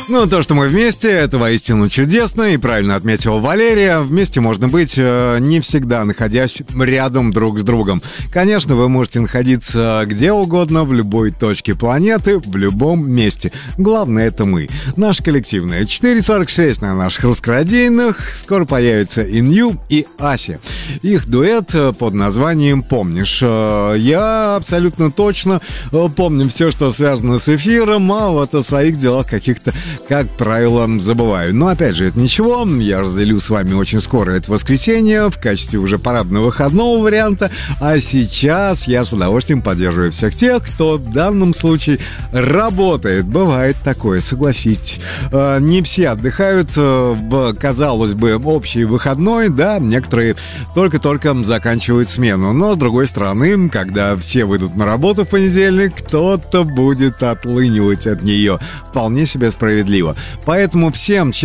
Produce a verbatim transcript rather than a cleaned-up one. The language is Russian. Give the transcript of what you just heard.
Ну, то, что мы вместе, это воистину чудесно, и правильно отметила Валерия. Вместе можно быть, э, не всегда находясь рядом друг с другом. Конечно, вы можете находиться где угодно, в любой точке планеты, в любом месте. Главное, это мы. Наш коллективный. четыре сорок шесть на наших русскородийных. Скоро появится и Нью, и Ася. Их дуэт под названием «Помнишь». Я абсолютно точно помню все, что связано с эфиром, а вот о своих делах каких-то, как правило, забываю. Но опять же, это ничего, я разделю с вами очень скоро это воскресенье в качестве уже парадного выходного варианта. А сейчас я с удовольствием поддерживаю всех тех, кто в данном случае работает. Бывает такое, согласитесь. Не все отдыхают в, казалось бы, общий выходной, да, некоторые только-только заканчивают смену. Но, с другой стороны, когда все выйдут на работу в понедельник, кто-то будет отлынивать от нее. Вполне себе справедливо. Поэтому всем,